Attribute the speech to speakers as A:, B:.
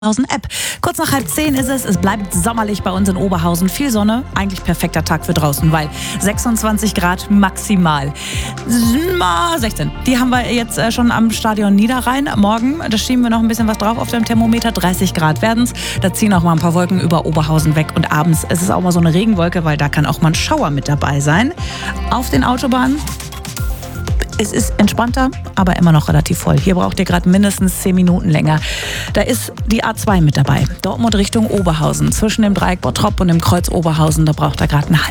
A: App. Kurz nach 9:30 ist es. Es bleibt sommerlich bei uns in Oberhausen. Viel Sonne, eigentlich perfekter Tag für draußen, weil 26 Grad maximal. 16. Die haben wir jetzt schon am Stadion Niederrhein. Morgen, da schieben wir noch ein bisschen was drauf auf dem Thermometer. 30 Grad werden es. Da ziehen auch mal ein paar Wolken über Oberhausen weg. Und abends ist es auch mal so eine Regenwolke, weil da kann auch mal ein Schauer mit dabei sein. Auf den Autobahnen. Es ist entspannter, aber immer noch relativ voll. Hier braucht ihr gerade mindestens 10 Minuten länger. Da ist die A2 mit dabei. Dortmund Richtung Oberhausen. Zwischen dem Dreieck Bottrop und dem Kreuz Oberhausen, da braucht ihr gerade einen